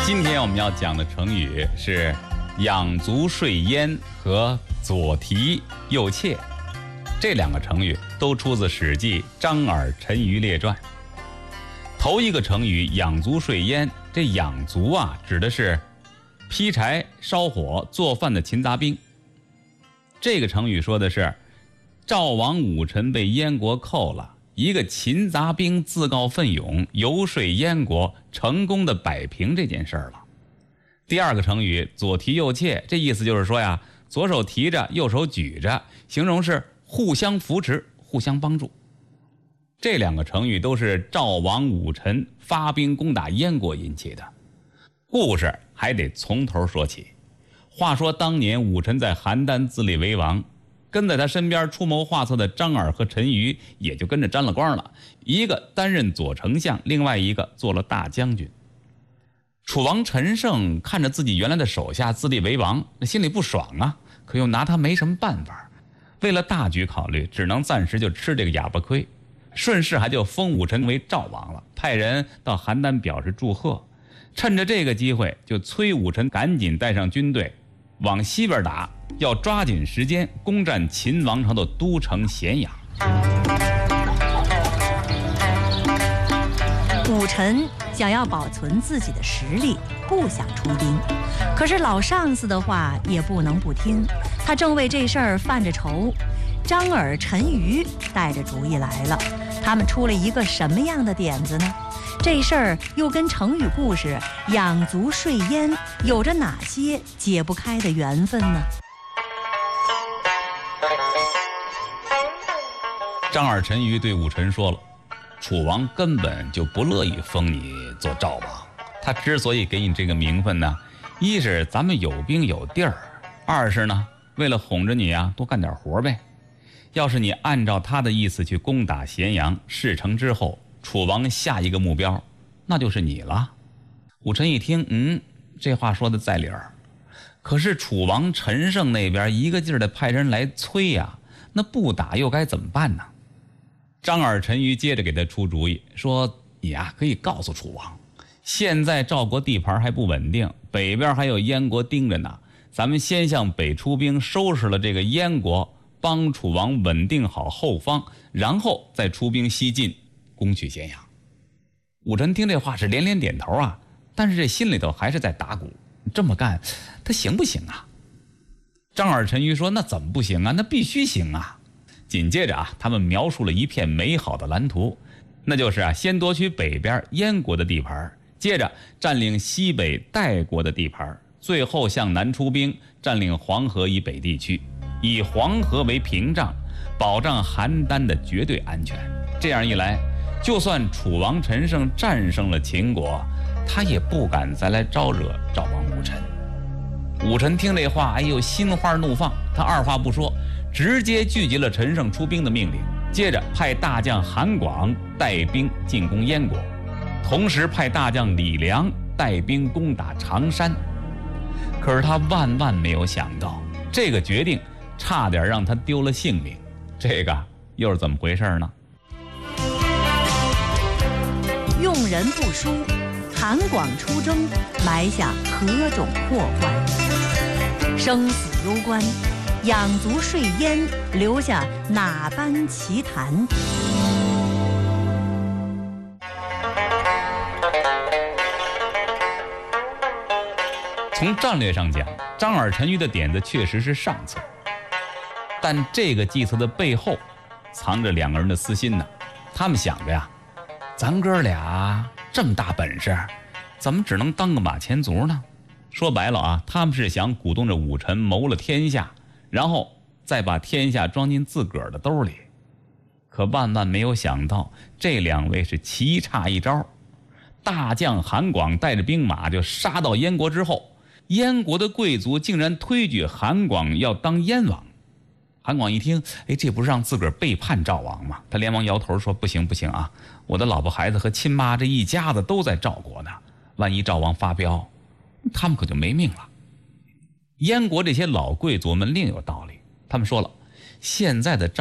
今天我们要讲的成语是养足睡焉和左提右挈，这两个成语都出自《史记·张耳陈余列传》。头一个成语养足睡焉，这养足啊指的是劈柴烧火做饭的勤杂兵。这个成语说的是赵王武臣被燕国扣了，一个勤杂兵自告奋勇游说燕国，成功的摆平这件事儿了。第二个成语左提右挈，这意思就是说呀，左手提着右手举着，形容是互相扶持互相帮助。这两个成语都是赵王武臣发兵攻打燕国引起的。故事还得从头说起。话说当年武臣在邯郸自立为王，跟在他身边出谋划策的张耳和陈馀也就跟着沾了光了，一个担任左丞相，另外一个做了大将军。楚王陈胜看着自己原来的手下自立为王，心里不爽啊，可又拿他没什么办法。为了大局考虑，只能暂时就吃这个哑巴亏，顺势还就封武臣为赵王了，派人到邯郸表示祝贺。趁着这个机会，就催武臣赶紧带上军队往西边打，要抓紧时间攻占秦王朝的都城咸阳。 武臣想要保存自己的实力，不想出兵，可是老上司的话也不能不听，他正为这事儿犯着愁。张耳、陈馀带着主意来了，他们出了一个什么样的点子呢？这事儿又跟成语故事养足睡焉有着哪些解不开的缘分呢？ 张耳、陈馀对武臣说了，楚王根本就不乐意封你做赵王，他之所以给你这个名分呢，一是咱们有兵有地儿，二是呢为了哄着你啊多干点活呗。要是你按照他的意思去攻打咸阳，事成之后，楚王下一个目标那就是你了。武臣一听，这话说的在理儿，可是楚王陈胜那边一个劲儿的派人来催呀，那不打又该怎么办呢？张耳、陈馀接着给他出主意，说你啊可以告诉楚王，现在赵国地盘还不稳定，北边还有燕国盯着呢，咱们先向北出兵收拾了这个燕国，帮楚王稳定好后方，然后再出兵西进攻取咸阳。武臣听这话是连连点头啊，但是这心里头还是在打鼓，这么干他行不行啊？张耳、陈馀说那怎么不行啊，那必须行啊。紧接着他们描述了一片美好的蓝图，那就是先夺取北边燕国的地盘，接着占领西北代国的地盘，最后向南出兵占领黄河以北地区，以黄河为屏障，保障邯郸的绝对安全。这样一来，就算楚王陈胜战胜了秦国，他也不敢再来招惹赵王武臣。武臣听这话，心花怒放，他二话不说，直接拒绝了陈胜出兵的命令，接着派大将韩广带兵进攻燕国，同时派大将李良带兵攻打常山。可是他万万没有想到，这个决定差点让他丢了性命。这个又是怎么回事呢？ 用人不淑，韩广出征，埋下何种祸患？生死攸关，养足睡焉，留下哪般奇谈？ 从战略上讲，张耳、陈馀的点子确实是上策，但这个计策的背后藏着两个人的私心呢。他们想着呀，咱哥俩这么大本事，怎么只能当个马前卒呢？说白了他们是想鼓动着武臣谋了天下，然后再把天下装进自个儿的兜里。可万万没有想到，这两位是棋差一招。大将韩广带着兵马就杀到燕国之后，燕国的贵族竟然推举韩广要当燕王。韩广一听，这不是让自个儿背叛赵王吗？他连忙摇头说，不行啊，我的老婆孩子和亲妈这一家子都在赵国呢，万一赵王发飙，他们可就没命了。燕国这些老贵族们另有道理，他们说了，现在的